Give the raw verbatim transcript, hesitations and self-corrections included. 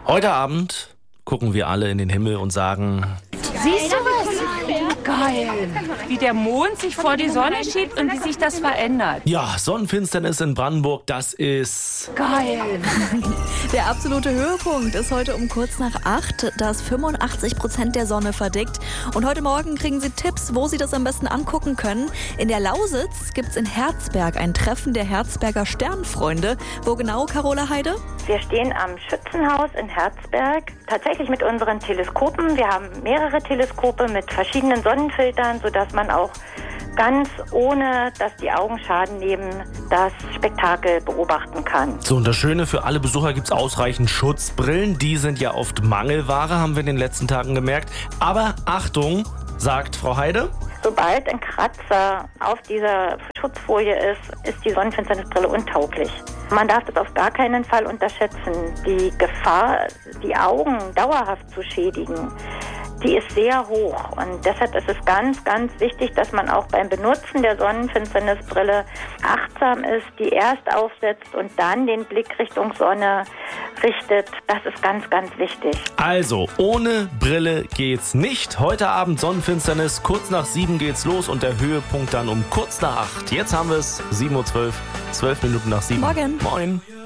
Heute Abend gucken wir alle in den Himmel und sagen: Siehst du was? Geil. Wie der Mond sich vor die Sonne schiebt und wie sich das verändert. Ja, Sonnenfinsternis in Brandenburg, das ist Geil. Der absolute Höhepunkt ist heute um kurz nach acht, da ist fünfundachtzig Prozent der Sonne verdickt. Und heute Morgen kriegen Sie Tipps, wo Sie das am besten angucken können. In der Lausitz gibt es in Herzberg ein Treffen der Herzberger Sternfreunde. Wo genau, Carola Heide? Wir stehen am Schützenhaus in Herzberg, tatsächlich mit unseren Teleskopen. Wir haben mehrere Teleskope mit verschiedenen Sonnenfiltern, sodass man auch ganz ohne, dass die Augen Schaden nehmen, das Spektakel beobachten kann. so. Und das Schöne, für alle Besucher gibt es ausreichend Schutzbrillen. Die sind ja oft Mangelware, haben wir in den letzten Tagen gemerkt. Aber Achtung, sagt Frau Heide: Sobald ein Kratzer auf dieser Schutzfolie ist, ist die Sonnenfinsternisbrille untauglich. Man darf das auf gar keinen Fall unterschätzen. Die Gefahr, die Augen dauerhaft zu schädigen, die ist sehr hoch. Und deshalb ist es ganz, ganz wichtig, dass man auch beim Benutzen der Sonnenfinsternisbrille achtsam ist, die erst aufsetzt und dann den Blick Richtung Sonne richtet. Das ist ganz, ganz wichtig. Also, ohne Brille geht's nicht. Heute Abend Sonnenfinsternis, kurz nach sieben geht's los und der Höhepunkt dann um kurz nach acht. Jetzt haben wir es, sieben Uhr zwölf, zwölf Minuten nach sieben. Morgen. Moin.